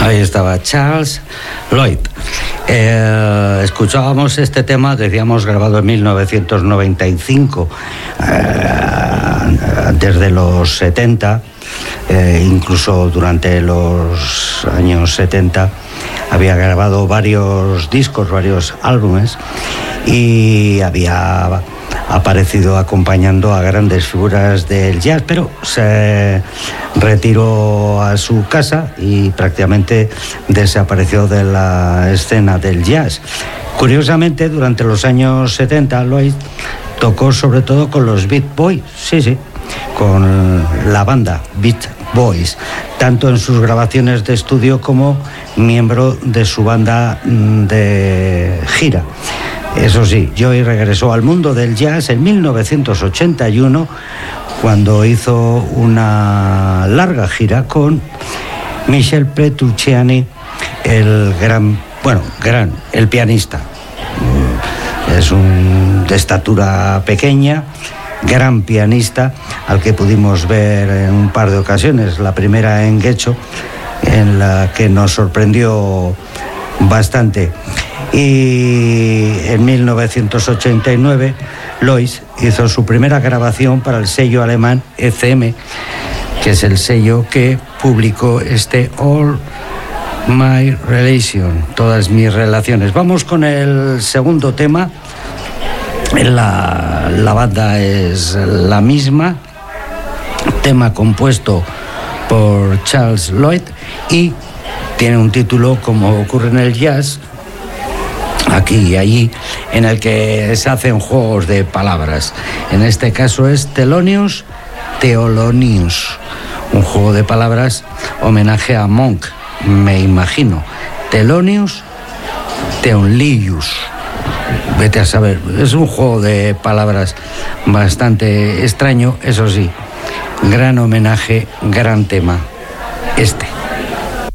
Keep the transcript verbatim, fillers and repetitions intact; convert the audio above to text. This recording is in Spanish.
Ahí estaba Charles Lloyd. Eh, escuchábamos este tema, decíamos, grabado en mil novecientos noventa y cinco, eh, desde los setenta, eh, incluso durante los años setenta, había grabado varios discos, varios álbumes, y había aparecido acompañando a grandes figuras del jazz, pero se retiró a su casa y prácticamente desapareció de la escena del jazz. Curiosamente, durante los años setenta, Lloyd tocó sobre todo con los Beat Boys, sí, sí, con la banda Beat Boys, tanto en sus grabaciones de estudio como miembro de su banda de gira. Eso sí, Joey regresó al mundo del jazz en mil novecientos ochenta y uno, cuando hizo una larga gira con Michel Petrucciani, el gran, bueno, gran, el pianista. Es un de estatura pequeña, gran pianista, al que pudimos ver en un par de ocasiones. La primera en Guecho, en la que nos sorprendió bastante. Y en mil novecientos ochenta y nueve, Lloyd hizo su primera grabación para el sello alemán E C M, que es el sello que publicó este All My Relation, todas mis relaciones. Vamos con el segundo tema. La, la banda es la misma, tema compuesto por Charles Lloyd y tiene un título, como ocurre en el jazz, aquí y allí, en el que se hacen juegos de palabras. En este caso es Thelonious Theolonius, un juego de palabras, homenaje a Monk, me imagino. Thelonious Theolonius, vete a saber, es un juego de palabras bastante extraño, eso sí, gran homenaje, gran tema, este.